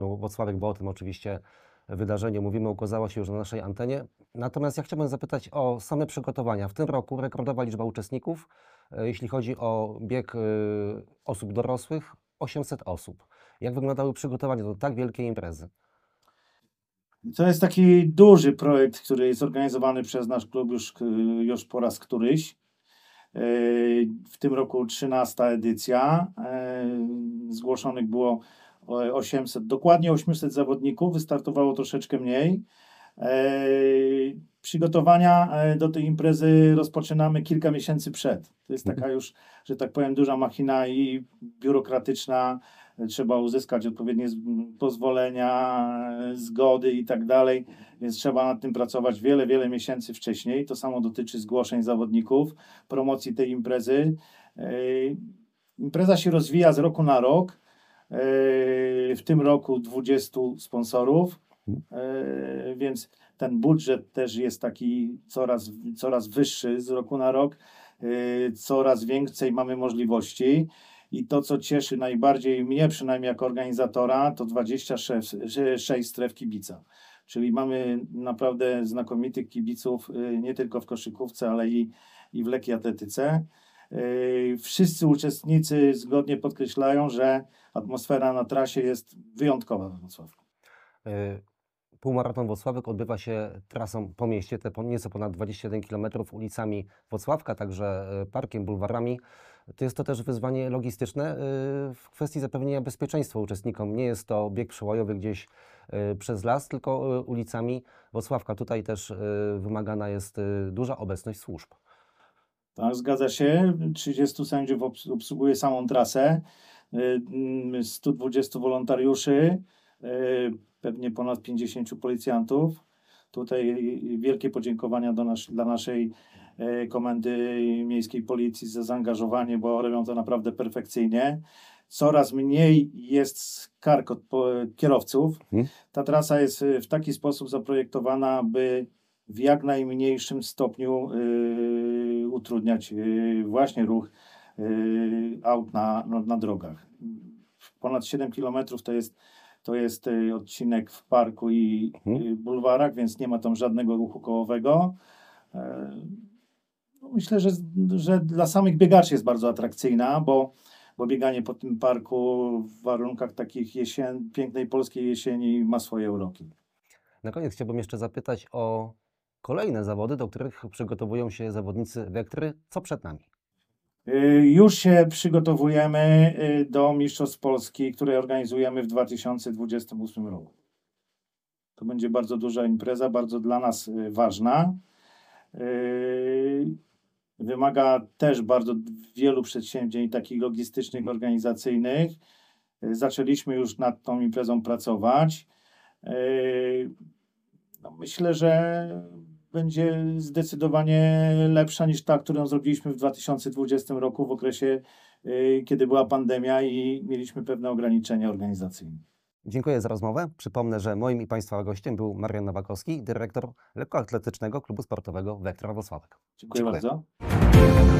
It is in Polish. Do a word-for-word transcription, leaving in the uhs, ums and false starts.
No, Włocławek, bo o tym oczywiście wydarzeniu mówimy, ukazało się już na naszej antenie. Natomiast ja chciałbym zapytać o same przygotowania. W tym roku rekordowa liczba uczestników, e, jeśli chodzi o bieg e, osób dorosłych, osiemset osób. Jak wyglądały przygotowania do tak wielkiej imprezy? To jest taki duży projekt, który jest organizowany przez nasz klub już, już po raz któryś. W tym roku trzynasta edycja. Zgłoszonych było osiemset, dokładnie osiemset zawodników, wystartowało troszeczkę mniej. Przygotowania do tej imprezy rozpoczynamy kilka miesięcy przed. To jest taka już, że tak powiem, duża machina i biurokratyczna. Trzeba uzyskać odpowiednie pozwolenia, zgody i tak dalej, więc trzeba nad tym pracować wiele, wiele miesięcy wcześniej. To samo dotyczy zgłoszeń zawodników, promocji tej imprezy. Impreza się rozwija z roku na rok. W tym roku dwudziestu sponsorów, więc ten budżet też jest taki coraz, coraz wyższy z roku na rok. Coraz więcej mamy możliwości. I to, co cieszy najbardziej mnie, przynajmniej jako organizatora, to dwadzieścia sześć stref kibica. Czyli mamy naprawdę znakomitych kibiców, nie tylko w koszykówce, ale i, i w lekkiej atletyce. Wszyscy uczestnicy zgodnie podkreślają, że atmosfera na trasie jest wyjątkowa we Wrocławiu. Półmaraton Włocławek odbywa się trasą po mieście, te nieco ponad dwadzieścia jeden kilometrów ulicami Włocławka, także parkiem, bulwarami. To jest to też wyzwanie logistyczne w kwestii zapewnienia bezpieczeństwa uczestnikom. Nie jest to bieg przełajowy gdzieś przez las, tylko ulicami Włocławka. Tutaj też wymagana jest duża obecność służb. Tak, zgadza się. trzydziestu sędziów obsługuje samą trasę, stu dwudziestu wolontariuszy, pewnie ponad pięćdziesięciu policjantów. Tutaj wielkie podziękowania do nas, dla naszej Komendy Miejskiej Policji za zaangażowanie, bo robią to naprawdę perfekcyjnie. Coraz mniej jest skarg od kierowców. Ta trasa jest w taki sposób zaprojektowana, by w jak najmniejszym stopniu y, utrudniać y, właśnie ruch y, aut na, na, na drogach. Ponad siedem kilometrów to jest, to jest y, odcinek w parku i y, bulwarach, więc nie ma tam żadnego ruchu kołowego. Y, no myślę, że, że dla samych biegaczy jest bardzo atrakcyjna, bo, bo bieganie po tym parku w warunkach takich jesien, pięknej polskiej jesieni ma swoje uroki. Na koniec chciałbym jeszcze zapytać o kolejne zawody, do których przygotowują się zawodnicy Wektry. Co przed nami? Już się przygotowujemy do Mistrzostw Polski, które organizujemy w dwa tysiące dwudziestym ósmym roku. To będzie bardzo duża impreza, bardzo dla nas ważna. Wymaga też bardzo wielu przedsięwzięć takich logistycznych, organizacyjnych. Zaczęliśmy już nad tą imprezą pracować. No myślę, że będzie zdecydowanie lepsza niż ta, którą zrobiliśmy w dwa tysiące dwudziestym roku, w okresie, yy, kiedy była pandemia i mieliśmy pewne ograniczenia organizacyjne. Dziękuję za rozmowę. Przypomnę, że moim i Państwa gościem był Marian Nowakowski, dyrektor lekkoatletycznego klubu sportowego Wektra Włocławek. Dziękuję, Dziękuję. bardzo.